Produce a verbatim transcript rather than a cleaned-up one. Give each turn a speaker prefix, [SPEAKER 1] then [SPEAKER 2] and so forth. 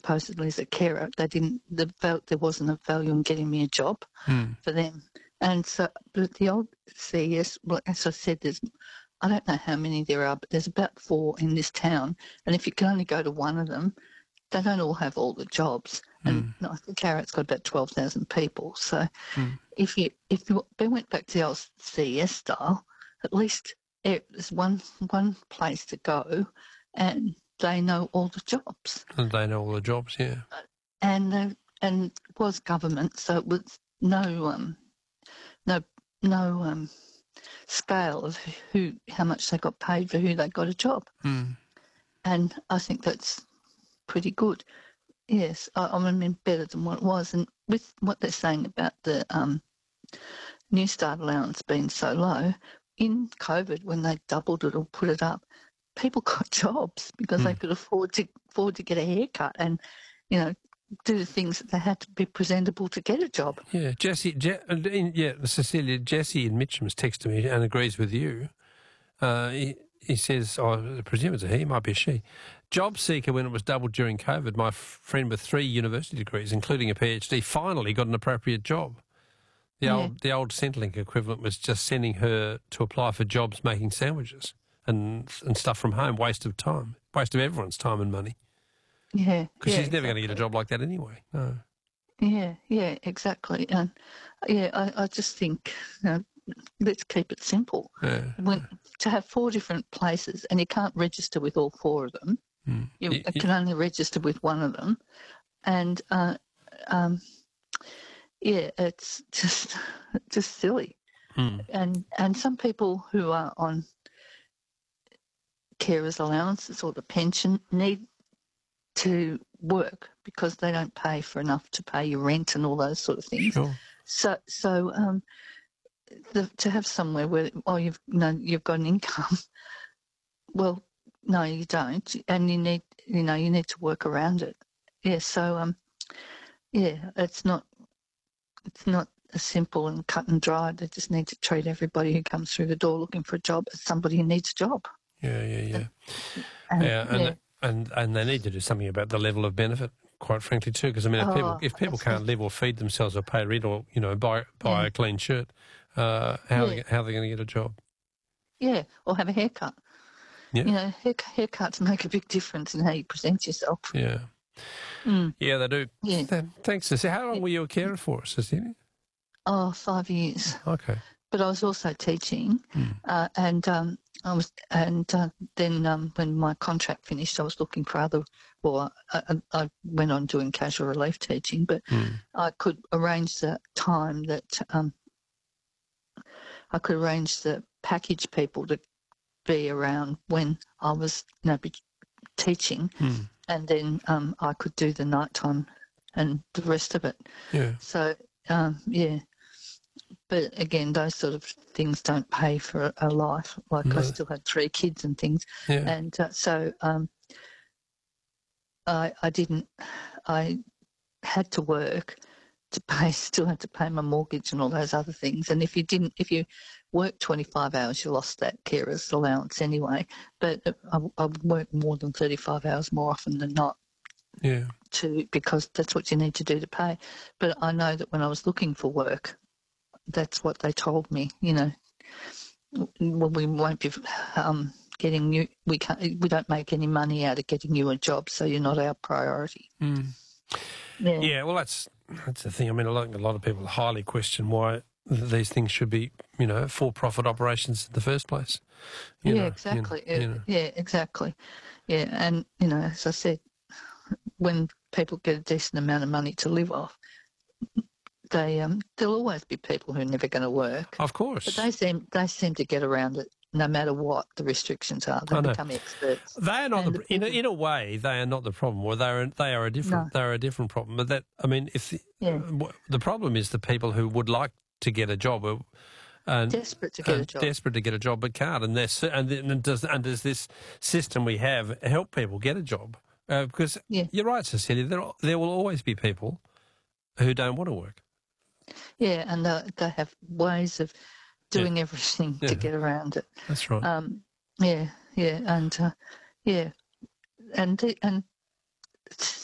[SPEAKER 1] supposedly as a carer, they didn't. The felt there wasn't a value in getting me a job
[SPEAKER 2] Mm.
[SPEAKER 1] for them, and so but the old C E S, well, as I said, there's I don't know how many there are, but there's about four in this town, and if you can only go to one of them, they don't all have all the jobs. And
[SPEAKER 2] Mm.
[SPEAKER 1] no, I think Carrot's got about twelve thousand people. So
[SPEAKER 2] Mm.
[SPEAKER 1] if you if you, they went back to the old C E S style, at least there's one one place to go, and they know all the jobs.
[SPEAKER 2] And they know all the jobs, yeah.
[SPEAKER 1] And uh, and it was government, so it was no um no no um scale of who how much they got paid for who they got a job.
[SPEAKER 2] Mm.
[SPEAKER 1] And I think that's pretty good. Yes, I, I mean better than what it was. And with what they're saying about the um, New Start allowance being so low, in COVID when they doubled it or put it up, people got jobs because
[SPEAKER 2] Mm.
[SPEAKER 1] they could afford to afford to get a haircut and, you know, do the things that they had to be presentable to get a job.
[SPEAKER 2] Yeah, Jesse, Je- yeah, Cecilia, Jesse in Mitcham's texted me and agrees with you. Uh, he, he says, oh, I presume it's a he, might be a she. Job seeker when it was doubled during COVID. My f- friend with three university degrees, including a PhD, finally got an appropriate job. The
[SPEAKER 1] Yeah.
[SPEAKER 2] old the old Centrelink equivalent was just sending her to apply for jobs making sandwiches and and stuff from home. Waste of time, waste of everyone's time and money.
[SPEAKER 1] Yeah,
[SPEAKER 2] Because
[SPEAKER 1] yeah,
[SPEAKER 2] she's never
[SPEAKER 1] exactly.
[SPEAKER 2] going to get a job like that anyway. No.
[SPEAKER 1] Yeah, yeah, exactly. And yeah, I, I just think, you know, let's keep it simple.
[SPEAKER 2] Yeah.
[SPEAKER 1] When to have four different places and you can't register with all four of them,
[SPEAKER 2] Mm.
[SPEAKER 1] you
[SPEAKER 2] Y- y-
[SPEAKER 1] can only register with one of them, and uh, um, yeah, it's just just silly.
[SPEAKER 2] Mm.
[SPEAKER 1] And and some people who are on carers allowances or the pension need to work because they don't pay for enough to pay your rent and all those sort of things.
[SPEAKER 2] Sure.
[SPEAKER 1] So so um, the, to have somewhere where oh you've you know you've got an income, well no you don't, and you need you know you need to work around it. Yeah. So um yeah it's not it's not as simple and cut and dry. They just need to treat everybody who comes through the door looking for a job as somebody who needs a job.
[SPEAKER 2] Yeah, yeah, yeah.
[SPEAKER 1] And,
[SPEAKER 2] yeah, and,
[SPEAKER 1] yeah.
[SPEAKER 2] and and they need to do something about the level of benefit, quite frankly, too. Because I mean, if
[SPEAKER 1] Oh,
[SPEAKER 2] people if people can't live or feed themselves or pay rent or you know buy buy
[SPEAKER 1] Yeah.
[SPEAKER 2] a clean shirt, uh, how are
[SPEAKER 1] Yeah.
[SPEAKER 2] they, how are they going to get a job?
[SPEAKER 1] Yeah, or have a haircut.
[SPEAKER 2] Yeah.
[SPEAKER 1] You know, hair, haircuts make a big difference in how you present yourself.
[SPEAKER 2] Yeah,
[SPEAKER 1] Mm.
[SPEAKER 2] yeah, they do.
[SPEAKER 1] Yeah.
[SPEAKER 2] Th- Thanks, Cecilia. How long were you a carer for, Cecilia?
[SPEAKER 1] Oh, five years.
[SPEAKER 2] Okay.
[SPEAKER 1] But I was also teaching,
[SPEAKER 2] Mm.
[SPEAKER 1] uh, and um, I was, and uh, then um, when my contract finished, I was looking for other. Well, I, I, I went on doing casual relief teaching, but
[SPEAKER 2] Mm.
[SPEAKER 1] I could arrange the time that um, I could arrange the package people to be around when I was, you know, be teaching,
[SPEAKER 2] Mm.
[SPEAKER 1] and then um, I could do the nighttime and the rest of it.
[SPEAKER 2] Yeah.
[SPEAKER 1] So um, yeah. But again, those sort of things don't pay for a, a life. Like
[SPEAKER 2] No.
[SPEAKER 1] I still had three kids and things,
[SPEAKER 2] Yeah.
[SPEAKER 1] and uh, so um, I, I didn't. I had to work to pay. Still had to pay my mortgage and all those other things. And if you didn't, if you worked twenty-five hours, you lost that carer's allowance anyway. But I, I would work more than thirty-five hours more often than not.
[SPEAKER 2] Yeah.
[SPEAKER 1] To because that's what you need to do to pay. But I know that when I was looking for work, that's what they told me. You know, well, we won't be um, getting you. We can't. We don't make any money out of getting you a job, so you're not our priority.
[SPEAKER 2] Mm.
[SPEAKER 1] Yeah.
[SPEAKER 2] Yeah, well, that's that's the thing. I mean, I think a lot of people highly question why these things should be, you know, for-profit operations in the first place. You
[SPEAKER 1] yeah,
[SPEAKER 2] know,
[SPEAKER 1] exactly.
[SPEAKER 2] You know, you know.
[SPEAKER 1] Yeah, exactly. Yeah, and you know, as I said, when people get a decent amount of money to live off, they um, there'll always be people who are never going to work.
[SPEAKER 2] Of course,
[SPEAKER 1] but they seem they seem to get around it no matter what the restrictions are. They become experts.
[SPEAKER 2] They are not
[SPEAKER 1] And
[SPEAKER 2] the, in a, in a way they are not the problem, or they are they are a different
[SPEAKER 1] No.
[SPEAKER 2] they are a different problem. But that I mean, if the,
[SPEAKER 1] Yeah.
[SPEAKER 2] uh, the problem is the people who would like to get a job. Uh, and,
[SPEAKER 1] Desperate to get a
[SPEAKER 2] and
[SPEAKER 1] job.
[SPEAKER 2] desperate to get a job, but can't. And there's and, and does and does this system we have help people get a job? Uh, because
[SPEAKER 1] Yeah.
[SPEAKER 2] you're right, Cecilia. There there will always be people who don't want to work.
[SPEAKER 1] Yeah, and they, they have ways of doing everything
[SPEAKER 2] Yeah.
[SPEAKER 1] to get around it.
[SPEAKER 2] That's right.
[SPEAKER 1] Um, yeah, yeah, and uh, yeah, and and